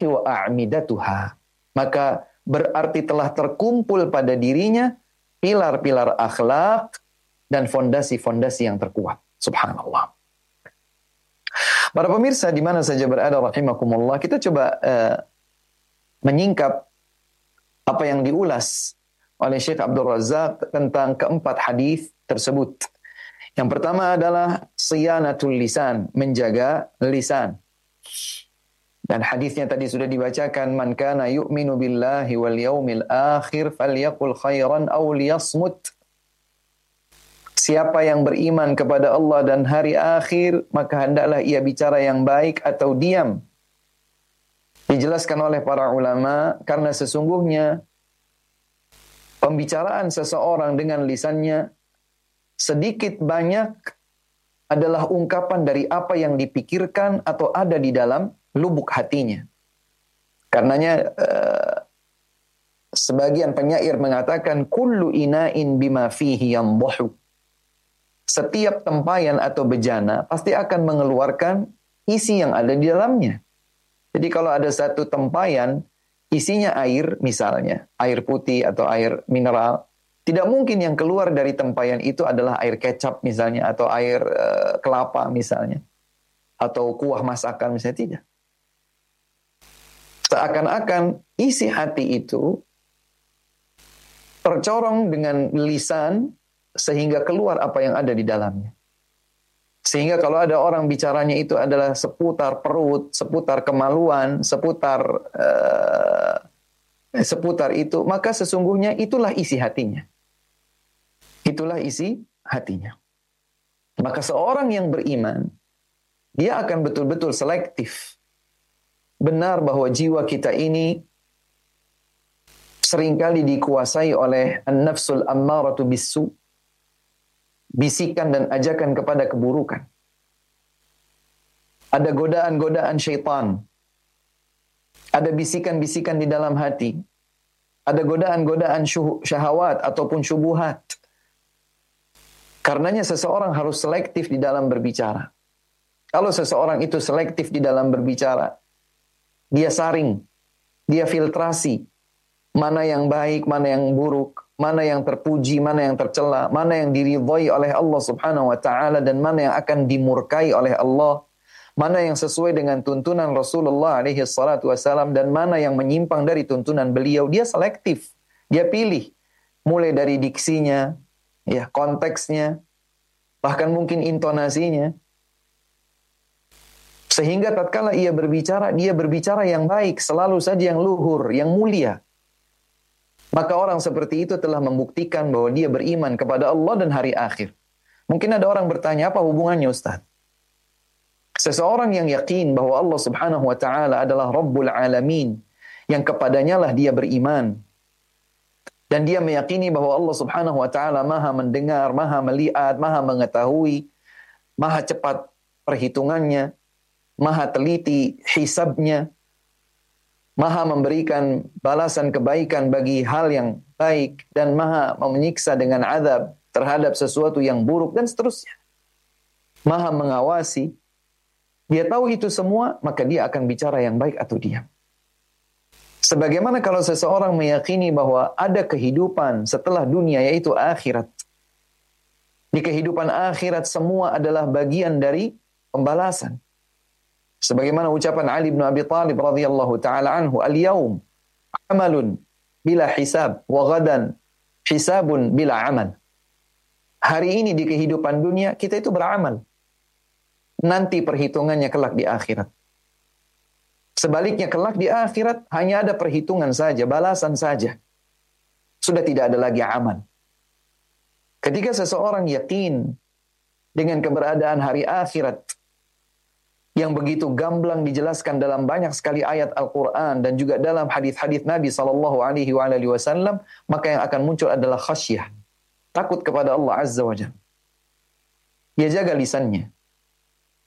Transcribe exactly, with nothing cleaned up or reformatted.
wa a'midatuha. Maka berarti telah terkumpul pada dirinya pilar-pilar akhlak dan fondasi-fondasi yang terkuat. Subhanallah. Para pemirsa di mana saja berada rahimakumullah, kita coba uh, menyingkap apa yang diulas oleh Syekh Abdul Razak tentang keempat hadis tersebut. Yang pertama adalah siyanatul lisan, menjaga lisan. Dan hadisnya tadi sudah dibacakan, man kana yu'minu billahi wal yaumil akhir falyaqul khairan aw liyasmut. Siapa yang beriman kepada Allah dan hari akhir, maka hendaklah ia bicara yang baik atau diam. Dijelaskan oleh para ulama, karena sesungguhnya pembicaraan seseorang dengan lisannya sedikit banyak adalah ungkapan dari apa yang dipikirkan atau ada di dalam lubuk hatinya. Karenanya uh, sebagian penyair mengatakan kullu ina'in bima fihi yamdahu. Setiap tempayan atau bejana pasti akan mengeluarkan isi yang ada di dalamnya. Jadi kalau ada satu tempayan isinya air misalnya, air putih atau air mineral, tidak mungkin yang keluar dari tempayan itu adalah air kecap misalnya, atau air uh, kelapa misalnya, atau kuah masakan misalnya, tidak. Seakan-akan isi hati itu tercorong dengan lisan sehingga keluar apa yang ada di dalamnya. Sehingga kalau ada orang bicaranya itu adalah seputar perut, seputar kemaluan, seputar uh, seputar itu, maka sesungguhnya itulah isi hatinya. Itulah isi hatinya. Maka seorang yang beriman, dia akan betul-betul selektif. Benar bahwa jiwa kita ini seringkali dikuasai oleh an-nafsul ammaratu bis-su, bisikan dan ajakan kepada keburukan. Ada godaan-godaan syaitan. Ada bisikan-bisikan di dalam hati. Ada godaan-godaan syahwat ataupun syubuhat. Karenanya seseorang harus selektif di dalam berbicara. Kalau seseorang itu selektif di dalam berbicara, dia saring, dia filtrasi, mana yang baik, mana yang buruk, mana yang terpuji, mana yang tercela, mana yang diridhai oleh Allah Subhanahu wa taala dan mana yang akan dimurkai oleh Allah, mana yang sesuai dengan tuntunan Rasulullah alaihi salatu wasalam dan mana yang menyimpang dari tuntunan beliau. Dia selektif, dia pilih mulai dari diksinya, ya, konteksnya, bahkan mungkin intonasinya. Sehingga tatkala ia berbicara, dia berbicara yang baik, selalu saja yang luhur, yang mulia. Maka orang seperti itu telah membuktikan bahwa dia beriman kepada Allah dan hari akhir. Mungkin ada orang bertanya, apa hubungannya Ustaz? Seseorang yang yakin bahwa Allah Subhanahu wa taala adalah Rabbul Alamin, yang kepadanya lah dia beriman. Dan dia meyakini bahwa Allah Subhanahu wa taala Maha mendengar, Maha melihat, Maha mengetahui, Maha cepat perhitungannya, Maha teliti hisabnya, Maha memberikan balasan kebaikan bagi hal yang baik, dan Maha menyiksa dengan azab terhadap sesuatu yang buruk, dan seterusnya. Maha mengawasi. Dia tahu itu semua, maka dia akan bicara yang baik atau diam. Sebagaimana kalau seseorang meyakini bahwa ada kehidupan setelah dunia, yaitu akhirat. Di kehidupan akhirat semua adalah bagian dari pembalasan. Sebagaimana ucapan Ali bin Abi Thalib radhiyallahu taala anhu, "Al-yaum amalun bila hisab wa ghadan hisabun bila amal." Hari ini di kehidupan dunia kita itu beramal. Nanti perhitungannya kelak di akhirat. Sebaliknya kelak di akhirat hanya ada perhitungan saja, balasan saja. Sudah tidak ada lagi amal. Ketika seseorang yakin dengan keberadaan hari akhirat yang begitu gamblang dijelaskan dalam banyak sekali ayat Al-Quran dan juga dalam hadis-hadis Nabi sallallahu alaihi wasallam, maka yang akan muncul adalah khasyah, takut kepada Allah Azza wa Jalla. Dia jaga lisannya.